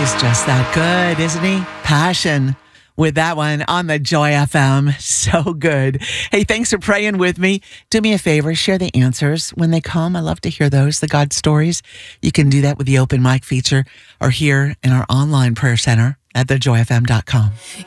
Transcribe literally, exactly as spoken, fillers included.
He's just that good, isn't he? Passion with that one on the Joy F M. So good. Hey, thanks for praying with me. Do me a favor, share the answers when they come. I love to hear those, the God stories. You can do that with the open mic feature or here in our online prayer center at the joy f m dot com.